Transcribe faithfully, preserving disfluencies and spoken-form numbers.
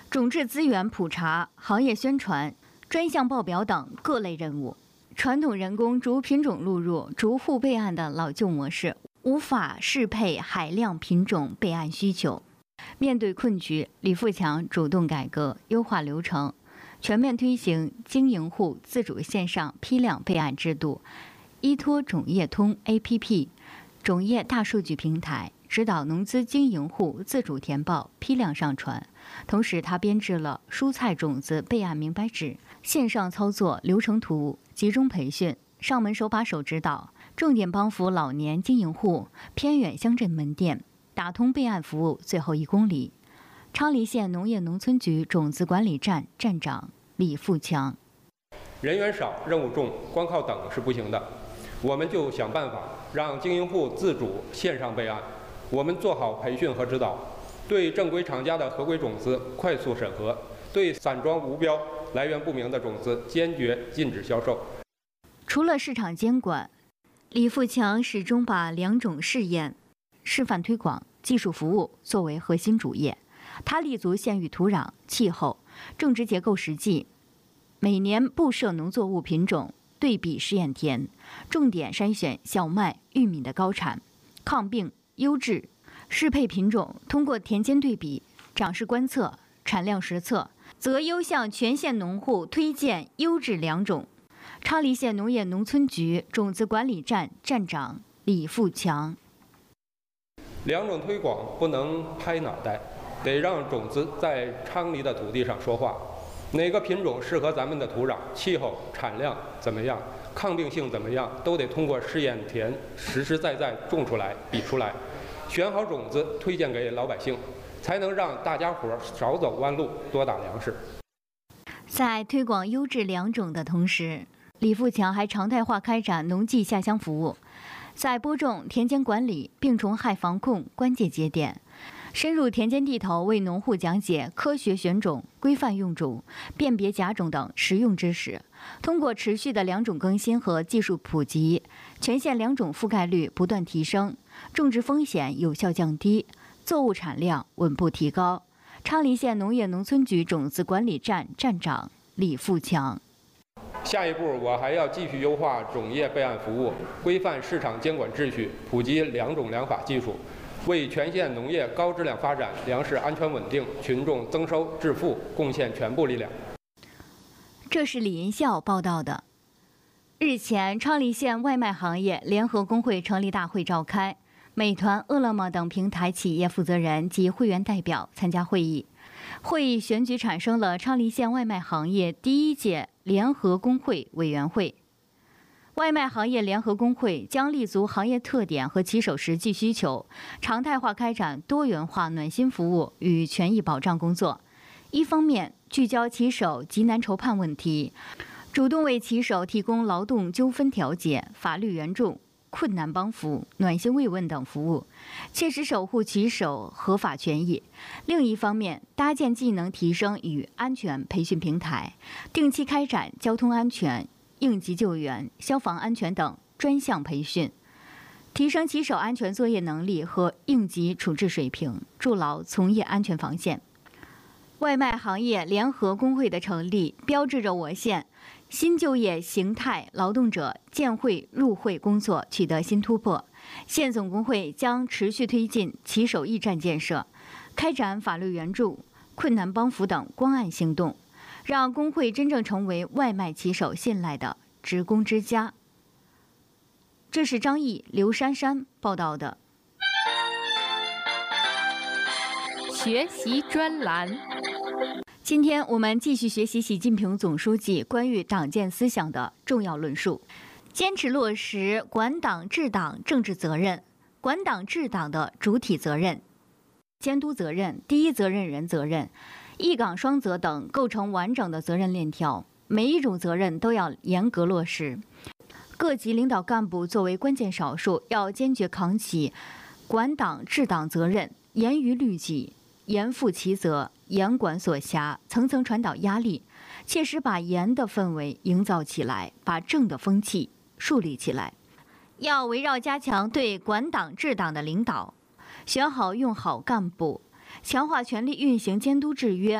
种质资源普查、行业宣传、专项报表等各类任务。传统人工逐品种录入、逐户备案的老旧模式，无法适配海量品种备案需求。面对困局，李富强主动改革、优化流程，全面推行经营户自主线上批量备案制度，依托种业通 A P P、种业大数据平台，指导农资经营户自主填报、批量上传。同时，他编制了蔬菜种子备案明白纸、线上操作流程图，集中培训，上门手把手指导，重点帮扶老年经营户、偏远乡镇门店，打通备案服务最后一公里。昌黎县农业农村局种子管理站站长李富强： 人员少、任务重，光靠等是不行的，我们就想办法让经营户自主线上备案。我们做好培训和指导，对正规厂家的合规种子快速审核，对散装无标、来源不明的种子坚决禁止销售。 除了市场监管，李富强始终把两种试验、示范推广、技术服务作为核心主业。他立足县域土壤、气候、种植结构实际，每年布设农作物品种对比试验田，重点筛选小麦、玉米的高产、抗病、优质适配品种，通过田间对比、长势观测、产量实测，择优向全县农户推荐优质良种。昌黎县农业农村局种子管理站站长李富强： 良种推广不能拍脑袋，得让种子在昌黎的土地上说话。哪个品种适合咱们的土壤、气候、产量怎么样、抗病性怎么样，都得通过试验田实实在在种出来、比出来，选好种子推荐给老百姓，才能让大家伙少走弯路，多打粮食。 在推广优质良种的同时，李富强还常态化开展农技下乡服务，在播种、田间管理、病虫害防控关键节点，深入田间地头，为农户讲解科学选种、规范用种、辨别甲种等实用知识。通过持续的良种更新和技术普及，全县良种覆盖率不断提升，种植风险有效降低，作物产量稳步提高。昌黎县农业农村局种子管理站站长李富强： 下一步，我还要继续优化种业备案服务，规范市场监管秩序，普及良种良法技术，为全县农业高质量发展、粮食安全稳定、群众增收致富贡献全部力量。 这是李银孝报道的。日前，昌黎县外卖行业联合工会成立大会召开，美团、饿了么等平台企业负责人及会员代表参加会议。会议选举产生了昌黎县外卖行业第一届联合工会委员会。外卖行业联合工会将立足行业特点和骑手实际需求，常态化开展多元化暖心服务与权益保障工作。一方面，聚焦骑手急难愁盼问题，主动为骑手提供劳动纠纷调解、法律援助、困难帮扶、暖心慰问等服务，切实守护骑手合法权益。另一方面，搭建技能提升与安全培训平台，定期开展交通安全、应急救援、消防安全等专项培训，提升骑手安全作业能力和应急处置水平，筑牢从业安全防线。外卖行业联合工会的成立，标志着我县新就业形态劳动者建会入会工作取得新突破。县总工会将持续推进骑手驿站建设，开展法律援助、困难帮扶等关爱行动，让工会真正成为外卖骑手信赖的职工之家。这是张毅、刘珊珊报道的。 学习专栏。 今天我们继续学习习近平总书记关于党建思想的重要论述，坚持落实管党治党政治责任，管党治党的主体责任、监督责任、第一责任人责任、一岗双责等构成完整的责任链条，每一种责任都要严格落实。各级领导干部作为关键少数，要坚决扛起管党治党责任，严于律己，严负其责，严管所辖，层层传导压力，切实把严的氛围营造起来，把正的风气树立起来。要围绕加强对管党治党的领导，选好用好干部，强化权力运行监督制约，